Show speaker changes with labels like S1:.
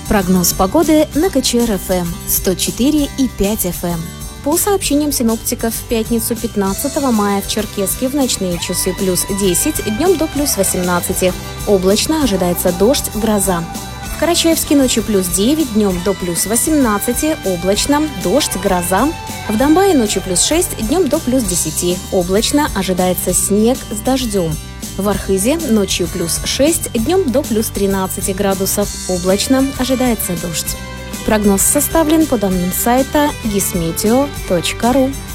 S1: Прогноз погоды на КЧР-ФМ 104,5 FM. По сообщениям синоптиков, в пятницу 15 мая в Черкесске в ночные часы плюс 10, днем до плюс 18. Облачно, ожидается дождь, гроза. В Карачаевске ночью плюс 9, днем до плюс 18, облачно, дождь, гроза. В Домбае ночью плюс 6, днем до плюс 10, облачно, ожидается снег с дождем. В Архизе ночью плюс 6, днем до плюс 13 градусов, облачно, ожидается дождь. Прогноз составлен по данным сайта gismeteo.ru.